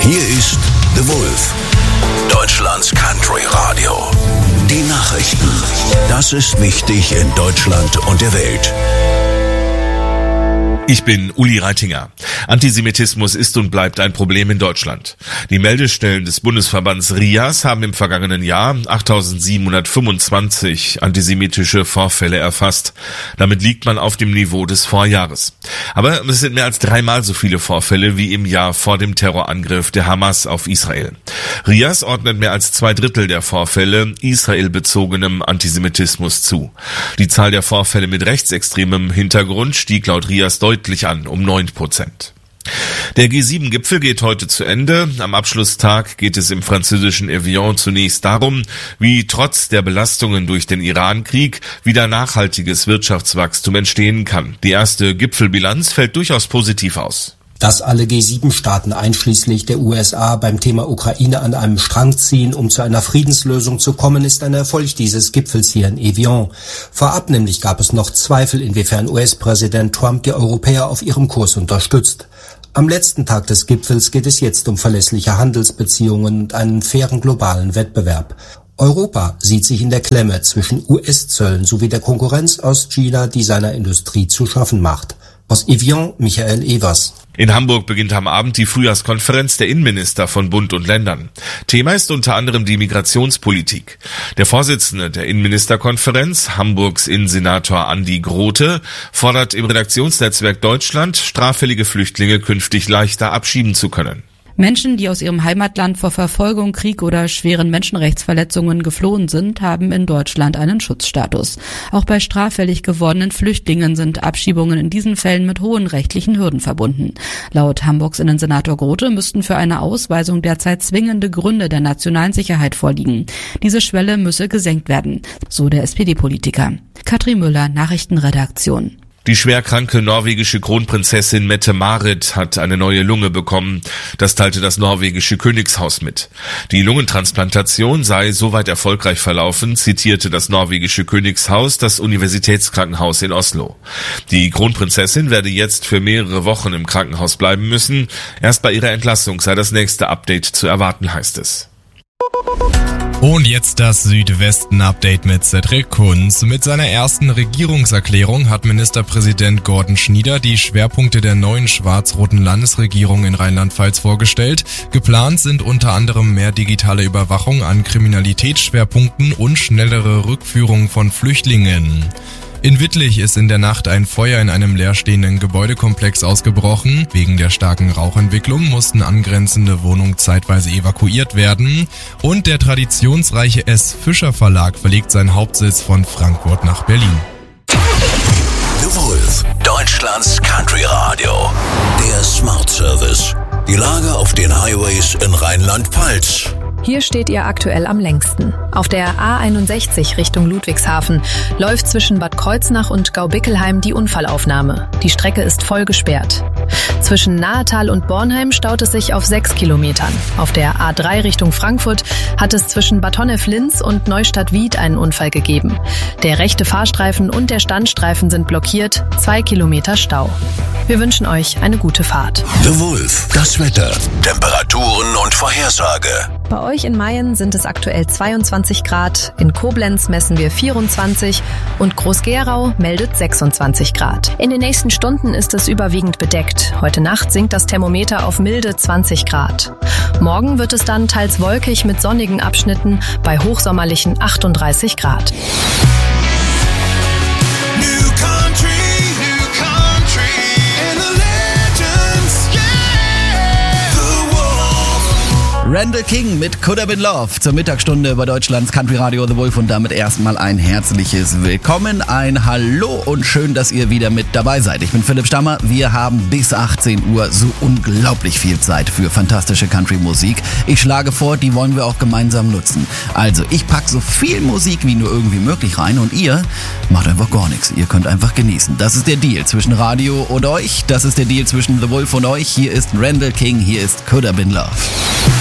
Hier ist The Wolf, Deutschlands Country Radio. Die Nachrichten. Das ist wichtig in Deutschland und der Welt. Ich bin Uli Reitinger. Antisemitismus ist und bleibt ein Problem in Deutschland. Die Meldestellen des Bundesverbands RIAS haben im vergangenen Jahr 8.725 antisemitische Vorfälle erfasst. Damit liegt man auf dem Niveau des Vorjahres. Aber es sind mehr als 3-mal so viele Vorfälle wie im Jahr vor dem Terrorangriff der Hamas auf Israel. RIAS ordnet mehr als 2/3 der Vorfälle israelbezogenem Antisemitismus zu. Die Zahl der Vorfälle mit rechtsextremem Hintergrund stieg laut RIAS deutlich an, um 9%. Der G7-Gipfel geht heute zu Ende. Am Abschlusstag geht es im französischen Evian zunächst darum, wie trotz der Belastungen durch den Iran-Krieg wieder nachhaltiges Wirtschaftswachstum entstehen kann. Die erste Gipfelbilanz fällt durchaus positiv aus. Dass alle G7-Staaten einschließlich der USA beim Thema Ukraine an einem Strang ziehen, um zu einer Friedenslösung zu kommen, ist ein Erfolg dieses Gipfels hier in Evian. Vorab nämlich gab es noch Zweifel, inwiefern US-Präsident Trump die Europäer auf ihrem Kurs unterstützt. Am letzten Tag des Gipfels geht es jetzt um verlässliche Handelsbeziehungen und einen fairen globalen Wettbewerb. Europa sieht sich in der Klemme zwischen US-Zöllen sowie der Konkurrenz aus China, die seiner Industrie zu schaffen macht. Aus Evian, Michael Evers. In Hamburg beginnt am Abend die Frühjahrskonferenz der Innenminister von Bund und Ländern. Thema ist unter anderem die Migrationspolitik. Der Vorsitzende der Innenministerkonferenz, Hamburgs Innensenator Andi Grote, fordert im Redaktionsnetzwerk Deutschland, straffällige Flüchtlinge künftig leichter abschieben zu können. Menschen, die aus ihrem Heimatland vor Verfolgung, Krieg oder schweren Menschenrechtsverletzungen geflohen sind, haben in Deutschland einen Schutzstatus. Auch bei straffällig gewordenen Flüchtlingen sind Abschiebungen in diesen Fällen mit hohen rechtlichen Hürden verbunden. Laut Hamburgs Innensenator Grote müssten für eine Ausweisung derzeit zwingende Gründe der nationalen Sicherheit vorliegen. Diese Schwelle müsse gesenkt werden, so der SPD-Politiker. Katrin Müller, Nachrichtenredaktion. Die schwerkranke norwegische Kronprinzessin Mette-Marit hat eine neue Lunge bekommen. Das teilte das norwegische Königshaus mit. Die Lungentransplantation sei soweit erfolgreich verlaufen, zitierte das norwegische Königshaus das Universitätskrankenhaus in Oslo. Die Kronprinzessin werde jetzt für mehrere Wochen im Krankenhaus bleiben müssen. Erst bei ihrer Entlassung sei das nächste Update zu erwarten, heißt es. Und jetzt das Südwesten-Update mit Cedric Kunz. Mit seiner ersten Regierungserklärung hat Ministerpräsident Gordon Schnieder die Schwerpunkte der neuen schwarz-roten Landesregierung in Rheinland-Pfalz vorgestellt. Geplant sind unter anderem mehr digitale Überwachung an Kriminalitätsschwerpunkten und schnellere Rückführung von Flüchtlingen. In Wittlich ist in der Nacht ein Feuer in einem leerstehenden Gebäudekomplex ausgebrochen. Wegen der starken Rauchentwicklung mussten angrenzende Wohnungen zeitweise evakuiert werden. Und der traditionsreiche S. Fischer Verlag verlegt seinen Hauptsitz von Frankfurt nach Berlin. The Wolf, Deutschlands Country Radio. Der Smart Service. Die Lage auf den Highways in Rheinland-Pfalz. Hier steht ihr aktuell am längsten. Auf der A61 Richtung Ludwigshafen läuft zwischen Bad Kreuznach und Gaubickelheim die Unfallaufnahme. Die Strecke ist voll gesperrt. Zwischen Nahetal und Bornheim staut es sich auf 6 Kilometern. Auf der A3 Richtung Frankfurt hat es zwischen Bad Honnef-Linz und Neustadt-Wied einen Unfall gegeben. Der rechte Fahrstreifen und der Standstreifen sind blockiert, 2 Kilometer Stau. Wir wünschen euch eine gute Fahrt. The Wolf, das Wetter, Temperaturen und Vorhersage. Bei euch in Mayen sind es aktuell 22 Grad, in Koblenz messen wir 24 und Groß-Gerau meldet 26 Grad. In den nächsten Stunden ist es überwiegend bedeckt. Heute Nacht sinkt das Thermometer auf milde 20 Grad. Morgen wird es dann teils wolkig mit sonnigen Abschnitten bei hochsommerlichen 38 Grad. Randall King mit Could Have Been Love zur Mittagsstunde bei Deutschlands Country Radio The Wolf und damit erstmal ein herzliches Willkommen, ein Hallo und schön, dass ihr wieder mit dabei seid. Ich bin Philipp Stammer, wir haben bis 18 Uhr so unglaublich viel Zeit für fantastische Country-Musik. Ich schlage vor, die wollen wir auch gemeinsam nutzen. Also, ich packe so viel Musik wie nur irgendwie möglich rein und ihr macht einfach gar nichts. Ihr könnt einfach genießen. Das ist der Deal zwischen Radio und euch, das ist der Deal zwischen The Wolf und euch. Hier ist Randall King, hier ist Could Have Been Love.